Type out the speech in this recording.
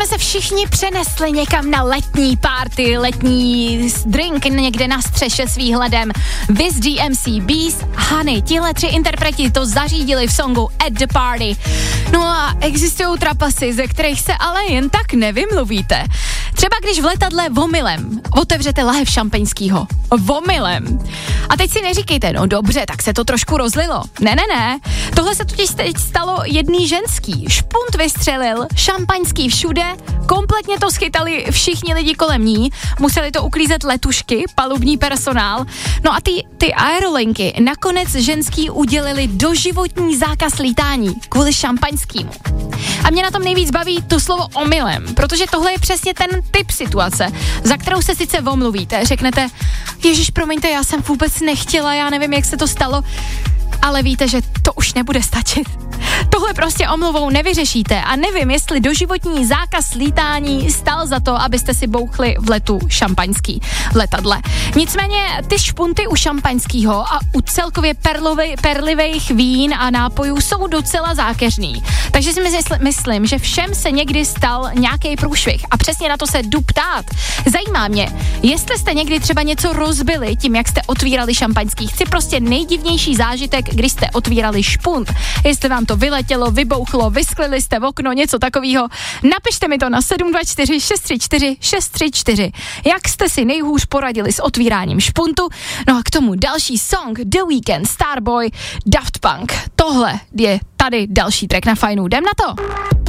jsme se všichni přenesli někam na letní party, letní drink někde na střeše s výhledem. Viz DMC, Beast, Honey, tihle 3 interpreti to zařídili v songu At the Party. No a existují trapasy, ze kterých se ale jen tak nevymluvíte. Třeba když v letadle omylem otevřete lahev šampaňskýho. Omylem. A teď si neříkejte, no dobře, tak se to trošku rozlilo. Ne. Tohle se totiž teď stalo jedný ženský. Špunt vystřelil, šampaňský všude, kompletně to schytali všichni lidi kolem ní, museli to uklízet letušky, palubní personál. No a ty aerolinky nakonec ženský udělili doživotní zákaz lítání kvůli šampaňskýmu. A mě na tom nejvíc baví to slovo omylem, protože tohle je přesně ten typ situace, za kterou se sice omluvíte, řeknete, ježiš, promiňte, já jsem vůbec nechtěla, já nevím, jak se to stalo, ale víte, že to už nebude stačit. Tohle prostě omluvou nevyřešíte a nevím, jestli doživotní zákaz lítání stál za to, abyste si bouchli v letu šampaňský v letadle. Nicméně ty špunty u šampaňskýho a u celkově perlivých vín a nápojů jsou docela zákeřný. Takže si myslím, že všem se někdy stal nějaký průšvih a přesně na to se jdu ptát. Zajímá mě, jestli jste někdy třeba něco rozbili tím, jak jste otvírali šampaňský. Chci prostě nejdivnější zážitek, když jste otvírali špunt. Jestli vám to vyletělo, vybouchlo, vysklili jste v okno, něco takového. Napište mi to na 724 634 634. Jak jste si nejhůř poradili s otvíráním špuntu? No a k tomu další song The Weeknd, Starboy, Daft Punk. Tohle je tady další track na Fajnu. Jdem na to!